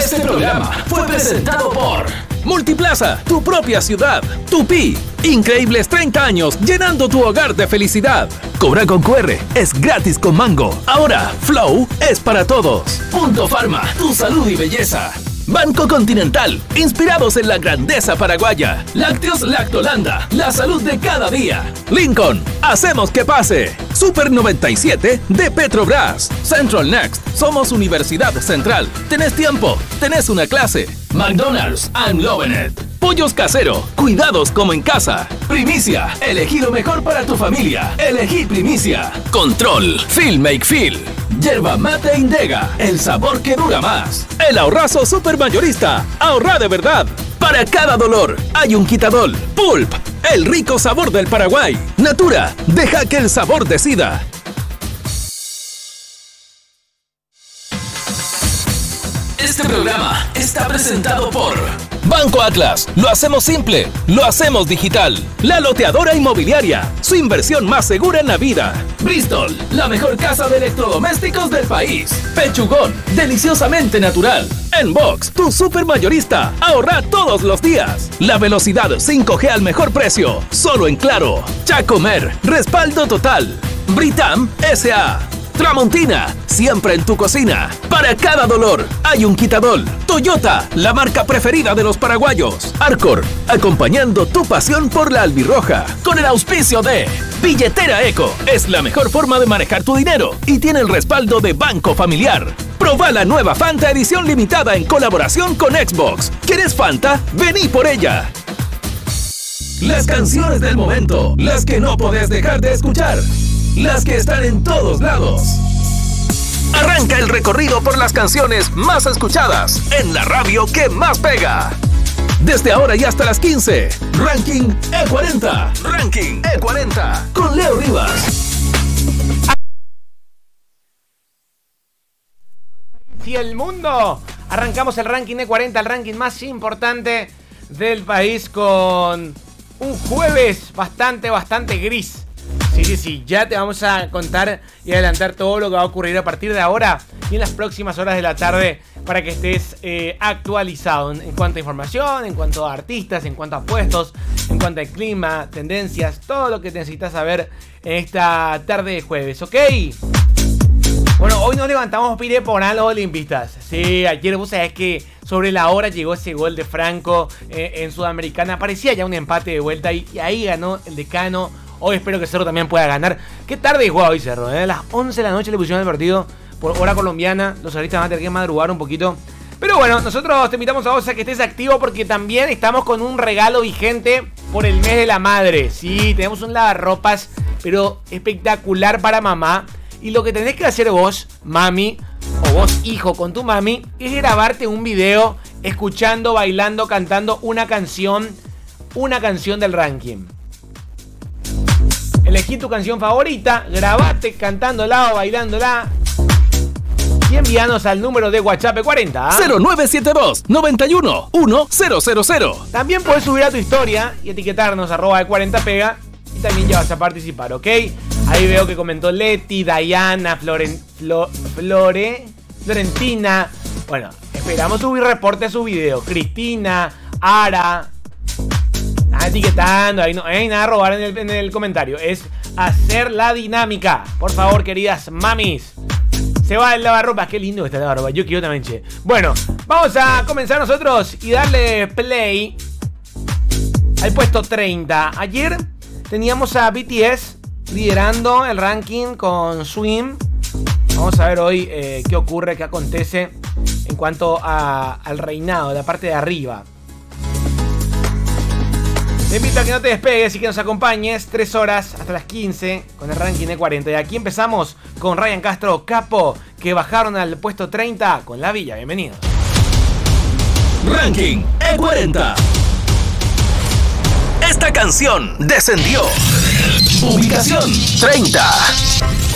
Este programa fue presentado por Multiplaza, tu propia ciudad. Tupi, increíbles 30 años llenando tu hogar de felicidad. Cobrar con QR es gratis con Mango. Ahora, Flow es para todos. Punto Pharma, tu salud y belleza. Banco Continental, inspirados en la grandeza paraguaya. Lácteos Lactolanda, la salud de cada día. Lincoln, hacemos que pase. Super 97 de Petrobras. Central Next, somos Universidad Central. Tenés tiempo, tenés una clase. McDonald's, I'm loving it. Pollos Casero, cuidados como en casa. Primicia, elegí lo mejor para tu familia. Elegí Primicia. Control, Feel Make Feel. Yerba Mate Indega, el sabor que dura más. El ahorrazo supermayorista, ahorra de verdad. Para cada dolor hay un quitadol. Pulp, el rico sabor del Paraguay. Natura, deja que el sabor decida. Este programa está presentado por Banco Atlas. Lo hacemos simple, lo hacemos digital. La Loteadora Inmobiliaria, su inversión más segura en la vida. Bristol, la mejor casa de electrodomésticos del país. Pechugón, deliciosamente natural. Enbox, tu supermayorista. Ahorra todos los días. La velocidad 5G al mejor precio. Solo en Claro. Chacomer, respaldo total. Britam S.A. Tramontina, siempre en tu cocina. Para cada dolor hay un quitadol. Toyota, la marca preferida de los paraguayos. Arcor, acompañando tu pasión por la albirroja. Con el auspicio de Billetera Eco, es la mejor forma de manejar tu dinero y tiene el respaldo de Banco Familiar. Proba la nueva Fanta edición limitada en colaboración con Xbox. ¿Quieres Fanta? Vení por ella. Las canciones del momento, las que no podés dejar de escuchar. Las que están en todos lados. Arranca el recorrido por las canciones más escuchadas en la radio que más pega. Desde ahora y hasta las 15. Ranking E40. Ranking E40. Con Leo Rivas. Y el mundo. Arrancamos el ranking E40, el ranking más importante del país, con un jueves bastante gris. Sí, ya te vamos a contar y adelantar todo lo que va a ocurrir a partir de ahora y en las próximas horas de la tarde para que estés actualizado en cuanto a información, en cuanto a artistas, en cuanto a puestos, en cuanto al clima, tendencias, todo lo que necesitas saber en esta tarde de jueves, ¿ok? Bueno, hoy nos levantamos pire por a los olimpistas. Sí, ayer vos sabés que sobre la hora llegó ese gol de Franco en Sudamericana. Parecía ya un empate de vuelta y ahí ganó el Decano. Hoy espero que Cerro también pueda ganar. Qué tarde jugó hoy Cerro, A las 11 de la noche le pusieron el partido por hora colombiana. Los artistas van a tener que madrugar un poquito. Pero bueno, nosotros te invitamos a vos a que estés activo porque también estamos con un regalo vigente por el mes de la madre. Sí, tenemos un lavarropas, pero espectacular para mamá. Y lo que tenés que hacer vos, mami, o vos, hijo, con tu mami, es grabarte un video escuchando, bailando, cantando una canción del ranking. Elegí tu canción favorita, grabate cantándola o bailándola y envíanos al número de WhatsApp 40 0972 91 1000. También puedes subir a tu historia y etiquetarnos @40pega y también ya vas a participar, ¿ok? Ahí veo que comentó Leti, Dayana, Florentina. Bueno, esperamos subir reporte a su video. Cristina, Ara. Etiquetando, ahí no hay nada a robar en el comentario. Es hacer la dinámica. Por favor, queridas mamis. Se va el lavarropas. Qué lindo que está el lavarropas. Yo quiero también, che. Bueno, vamos a comenzar nosotros y darle play al puesto 30. Ayer teníamos a BTS liderando el ranking con Swim. Vamos a ver hoy qué ocurre, qué acontece en cuanto al reinado, la parte de arriba. Te invito a que no te despegues y que nos acompañes 3 horas hasta las 15 con el ranking E40. Y aquí empezamos con Ryan Castro, Capo, que bajaron al puesto 30 con La Villa. Bienvenidos. Ranking E40. Esta canción descendió. Ubicación 30.